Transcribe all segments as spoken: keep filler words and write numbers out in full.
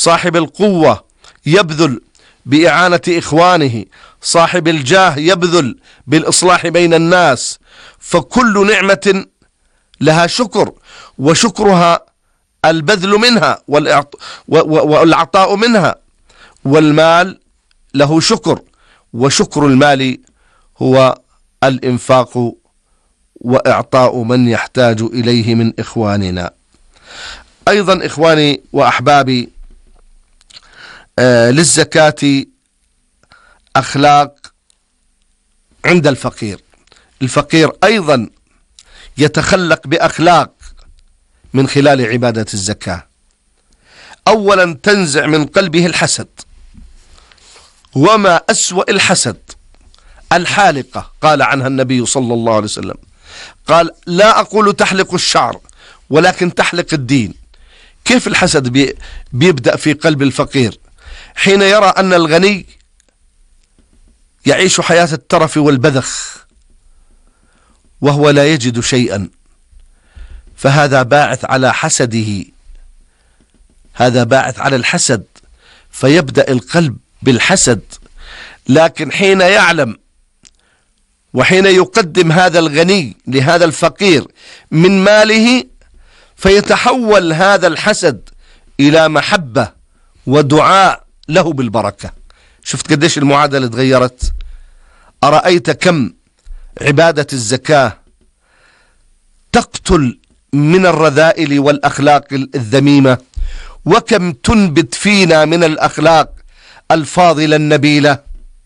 صاحب القوة يبذل بإعانة إخوانه، صاحب الجاه يبذل بالإصلاح بين الناس. فكل نعمة لها شكر، وشكرها البذل منها والعطاء منها، والمال له شكر، وشكر المال هو الإنفاق وإعطاء من يحتاج إليه من إخواننا. أيضا إخواني وأحبابي، آه للزكاة أخلاق عند الفقير. الفقير أيضا يتخلق بأخلاق من خلال عبادة الزكاة. أولا تنزع من قلبه الحسد، وما أسوأ الحسد الحالقة، قال عنها النبي صلى الله عليه وسلم، قال: لا أقول تحلق الشعر ولكن تحلق الدين. كيف الحسد بي بيبدأ في قلب الفقير حين يرى أن الغني يعيش حياة الترف والبذخ وهو لا يجد شيئا، فهذا باعث على حسده، هذا باعث على الحسد، فيبدأ القلب بالحسد. لكن حين يعلم وحين يقدم هذا الغني لهذا الفقير من ماله، فيتحول هذا الحسد إلى محبة ودعاء له بالبركة. شفت قديش المعادلة تغيرت؟ أرأيت كم عبادة الزكاة تقتل من الرذائل والأخلاق الذميمة، وكم تنبت فينا من الأخلاق الفاضلة النبيلة.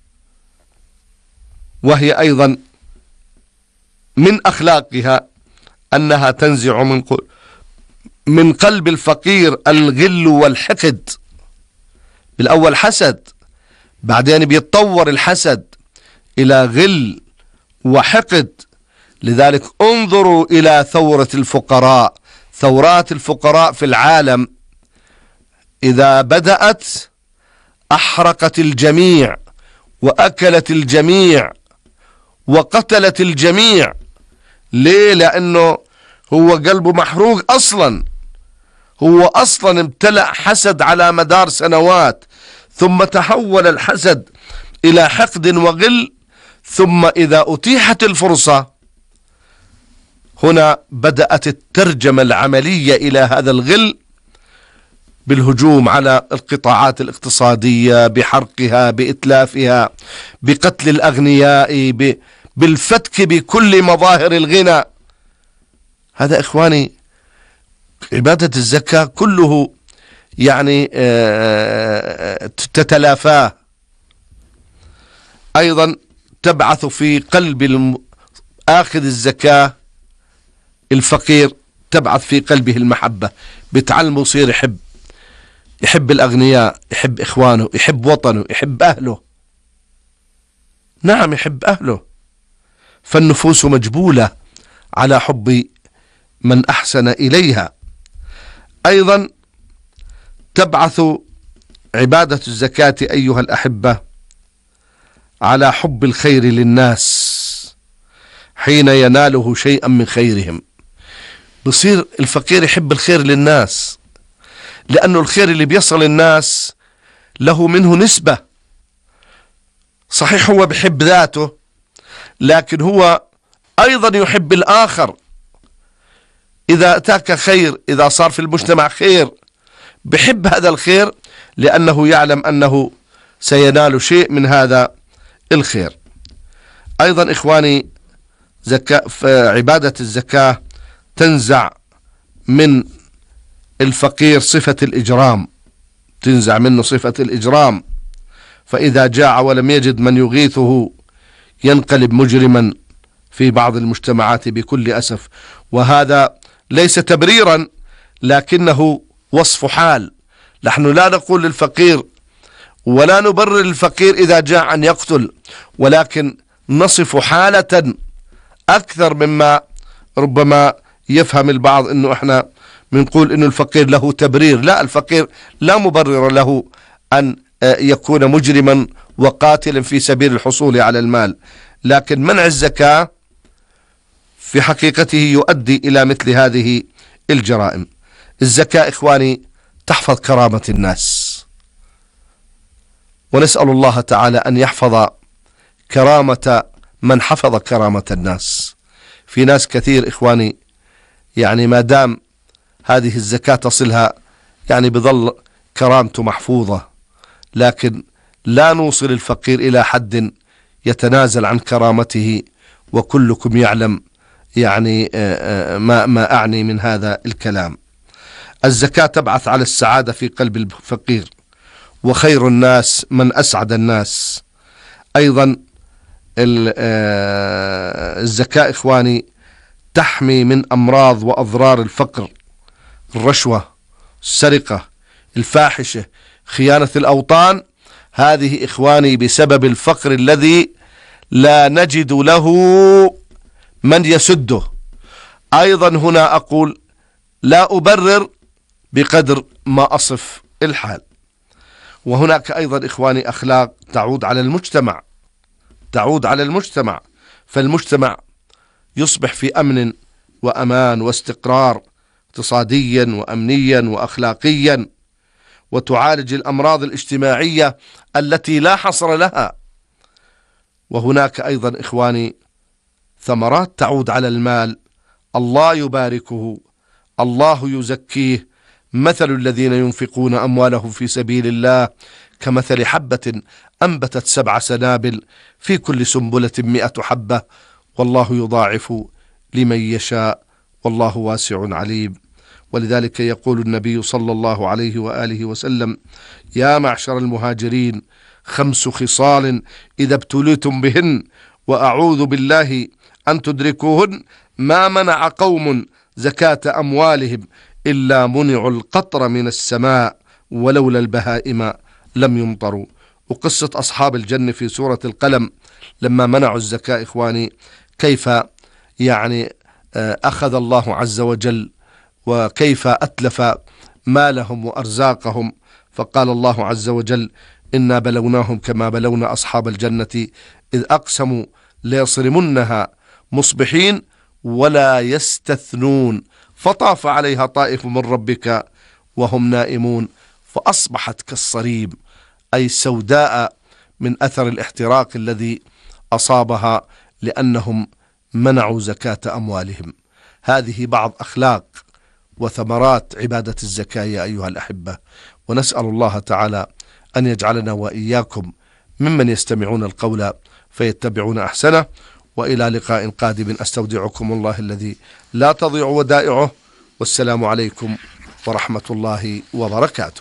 وهي أيضا من أخلاقها أنها تنزع من من قلب الفقير الغل والحقد. بالأول حسد، بعدين بيتطور الحسد إلى غل وحقد. لذلك انظروا إلى ثورة الفقراء، ثورات الفقراء في العالم إذا بدأت أحرقت الجميع وأكلت الجميع وقتلت الجميع. ليه؟ لأنه هو قلبه محروق أصلا، هو أصلا امتلأ حسد على مدار سنوات، ثم تحول الحسد إلى حقد وغل، ثم إذا أتيحت الفرصة هنا بدأت الترجمة العملية إلى هذا الغل بالهجوم على القطاعات الاقتصادية، بحرقها، بإتلافها، بقتل الأغنياء، بالفتك بكل مظاهر الغنى. هذا إخواني عبادة الزكاة كله يعني تتلافاه. أيضا تبعث في قلب آخذ الزكاة الفقير، تبعث في قلبه المحبة، بتعلمه يصير يحب يحب الأغنياء، يحب إخوانه، يحب وطنه، يحب أهله. نعم يحب أهله، فالنفوس مجبولة على حب من أحسن إليها. أيضا تبعث عبادة الزكاة أيها الأحبة على حب الخير للناس. حين يناله شيئا من خيرهم بصير الفقير يحب الخير للناس، لأنه الخير اللي بيصل الناس له منه نسبة. صحيح هو بحب ذاته، لكن هو أيضا يحب الآخر. إذا أتاك خير، إذا صار في المجتمع خير، بحب هذا الخير لأنه يعلم أنه سينال شيء من هذا الخير. أيضا إخواني زكاة عبادة الزكاة تنزع من الفقير صفة الإجرام، تنزع منه صفة الإجرام، فإذا جاع ولم يجد من يغيثه ينقلب مجرما في بعض المجتمعات بكل أسف. وهذا ليس تبريرا لكنه وصف حال. نحن لا نقول للفقير ولا نبرر الفقير إذا جاع أن يقتل، ولكن نصف حالة أكثر مما ربما يفهم البعض أنه إحنا بنقول أنه الفقير له تبرير. لا، الفقير لا مبرر له أن يكون مجرما وقاتلا في سبيل الحصول على المال، لكن منع الزكاة في حقيقته يؤدي إلى مثل هذه الجرائم. الزكاة إخواني تحفظ كرامة الناس، ونسأل الله تعالى أن يحفظ كرامة من حفظ كرامة الناس. في ناس كثير إخواني يعني ما دام هذه الزكاة تصلها يعني بظل كرامته محفوظة، لكن لا نوصل الفقير إلى حد يتنازل عن كرامته، وكلكم يعلم يعني ما ما أعني من هذا الكلام. الزكاة تبعث على السعادة في قلب الفقير، وخير الناس من أسعد الناس. أيضا الزكاة إخواني تحمي من أمراض وأضرار الفقر، الرشوة، السرقة، الفاحشة، خيانة الأوطان. هذه إخواني بسبب الفقر الذي لا نجد له من يسده. أيضا هنا أقول لا أبرر بقدر ما أصف الحال. وهناك أيضا إخواني أخلاق تعود على المجتمع، تعود على المجتمع، فالمجتمع يصبح في أمن وأمان واستقرار اقتصاديا وأمنيا وأخلاقيا، وتعالج الأمراض الاجتماعية التي لا حصر لها. وهناك أيضا إخواني ثمرات تعود على المال، الله يباركه، الله يزكيه. مثل الذين ينفقون أموالهم في سبيل الله كمثل حبة أنبتت سبع سنابل في كل سنبلة مئة حبة، والله يضاعف لمن يشاء، والله واسع عليم. ولذلك يقول النبي صلى الله عليه وآله وسلم: يا معشر المهاجرين خمس خصال إذا ابتليتم بهن وأعوذ بالله أن تدركوهن ما منع قوم زكاة أموالهم إلا منعوا القطر من السماء ولولا البهائم لم يمطروا. وقصة أصحاب الجنة في سورة القلم لما منعوا الزكاة إخواني، كيف يعني أخذ الله عز وجل وكيف أتلف مالهم وأرزاقهم. فقال الله عز وجل: إنا بلوناهم كما بلونا أصحاب الجنة إذ أقسموا ليصرمنها مصبحين ولا يستثنون فطاف عليها طائف من ربك وهم نائمون فأصبحت كالصريم، أي سوداء من أثر الاحتراق الذي أصابها لأنهم منعوا زكاة أموالهم. هذه بعض أخلاق وثمرات عبادة الزكاة يا أيها الأحبة، ونسأل الله تعالى أن يجعلنا وإياكم ممن يستمعون القول فيتبعون أحسنه. وإلى لقاء قادم أستودعكم الله الذي لا تضيع ودائعه، والسلام عليكم ورحمة الله وبركاته.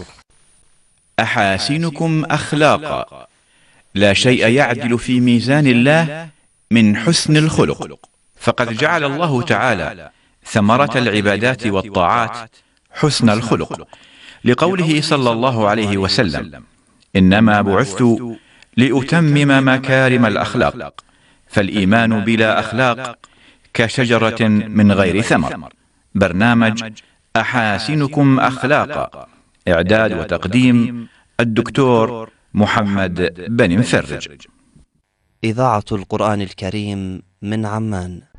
أحاسنكم أخلاقا، لا شيء يعدل في ميزان الله من حسن الخلق، فقد جعل الله تعالى ثمرة العبادات والطاعات حسن الخلق، لقوله صلى الله عليه وسلم: إنما بعثت لأتمم مكارم الأخلاق، فالإيمان بلا أخلاق كشجرة من غير ثمر. برنامج أحاسنكم أخلاقا، إعداد وتقديم الدكتور محمد بن مفرج. إذاعة القرآن الكريم من عمان.